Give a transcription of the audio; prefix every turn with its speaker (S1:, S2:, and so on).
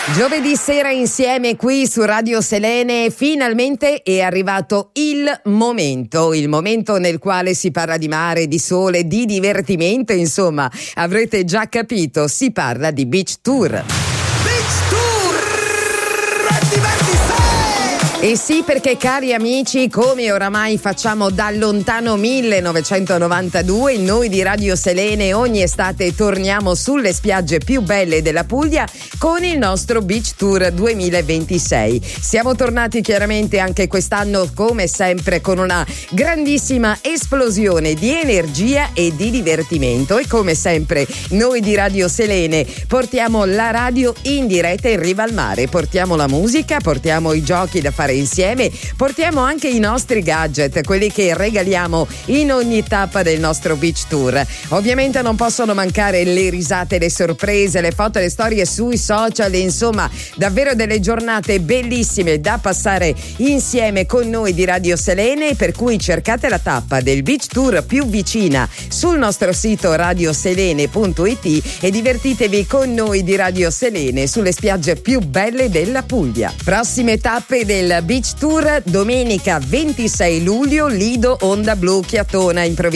S1: Giovedì sera insieme qui su Radio Selene finalmente è arrivato il momento nel quale si parla di mare, di sole, di divertimento, insomma avrete già capito, si parla di Beach Tour.
S2: Beach Tour! Divertisei!
S1: E sì, perché cari amici, come oramai facciamo dal lontano 1992, noi di Radio Selene ogni estate torniamo sulle spiagge più belle della Puglia con il nostro Beach Tour 2026. Siamo tornati chiaramente anche quest'anno come sempre con una grandissima esplosione di energia e di divertimento e come sempre noi di Radio Selene portiamo la radio in diretta in riva al mare, portiamo la musica, portiamo i giochi da fare insieme, portiamo anche i nostri gadget, quelli che regaliamo in ogni tappa del nostro Beach Tour. Ovviamente non possono mancare le risate, le sorprese, le foto, le storie sui social, insomma davvero delle giornate bellissime da passare insieme con noi di Radio Selene, per cui cercate la tappa del Beach Tour più vicina sul nostro sito radioselene.it e divertitevi con noi di Radio Selene sulle spiagge più belle della Puglia. Prossime tappe del Beach Tour: domenica 26 luglio, Lido Onda Blu, Chiatona in provincia